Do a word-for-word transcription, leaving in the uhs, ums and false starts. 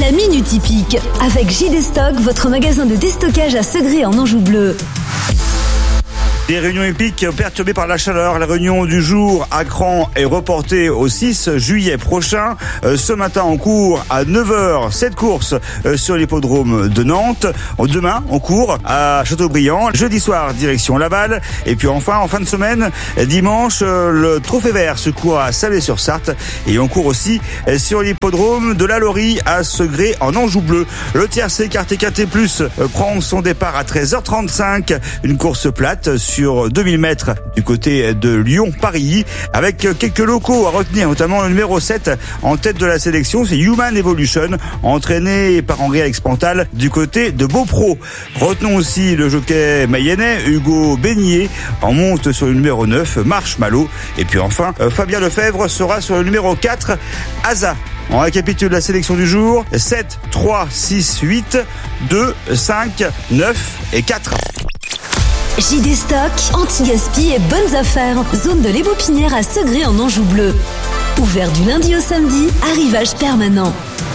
la Minute Hippique. Avec J D Stock, votre magasin de déstockage à Segré en Anjou bleu. Des réunions hippiques perturbées par la chaleur. La réunion du jour à Cran est reportée au six juillet prochain. Euh, ce matin, en cours à neuf heures, cette course euh, sur l'hippodrome de Nantes. Demain, on court à Châteaubriand. Jeudi soir, direction Laval. Et puis enfin, en fin de semaine, dimanche, euh, le Trophée Vert se court à Salé-sur-Sarthe. Et on court aussi euh, sur l'hippodrome de la Laurie à Segré en Anjou bleu. Le tiercé écarté K T plus, euh, prend son départ à treize heures trente-cinq. Une course plate sur sur deux mille mètres du côté de Lyon-Paris, avec quelques locaux à retenir, notamment le numéro sept en tête de la sélection, c'est Human Evolution, entraîné par Henri-Alex Pantal du côté de Beaupro. Retenons aussi le jockey mayennais Hugo Beignet, en monte sur le numéro neuf, Marshmallow, et puis enfin Fabien Lefebvre sera sur le numéro quatre, Asa. On récapitule la sélection du jour: sept, trois, six, huit, deux, cinq, neuf et quatre. J D Stock, anti-gaspi et bonnes affaires. Zone de l'Ébopinière à Segré en Anjou bleu. Ouvert du lundi au samedi, arrivage permanent.